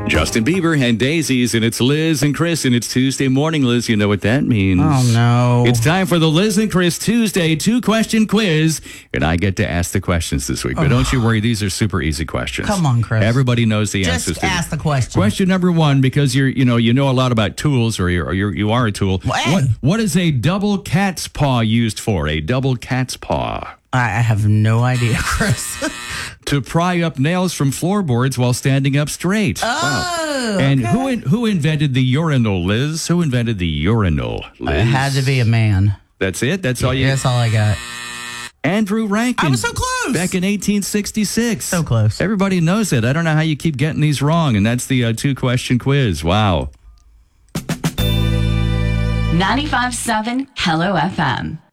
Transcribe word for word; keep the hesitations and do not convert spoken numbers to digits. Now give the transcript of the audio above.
Justin Bieber and Daisies, and it's Liz and Chris, and it's Tuesday morning, Liz. You know what that means. Oh, no. It's time for the Liz and Chris Tuesday two-question quiz, and I get to ask the questions this week. But oh. don't you worry, these are super easy questions. Come on, Chris. Everybody knows the Just answers. Just ask the question. Question number one, because you're, you know, you know a lot about tools, or you're, or you're you are a tool. What? What, what is a double cat's paw used for? A double cat's paw. I have no idea, Chris. To pry up nails from floorboards while standing up straight. Oh, wow. And okay. who in, who invented the urinal, Liz? Who invented the urinal, Liz? It had to be a man. That's it? That's all you... That's all I got. Andrew Rankin. I was so close. Back in eighteen sixty-six. So close. Everybody knows it. I don't know how you keep getting these wrong. And that's the uh, two-question quiz. Wow. ninety-five point seven Hello F M.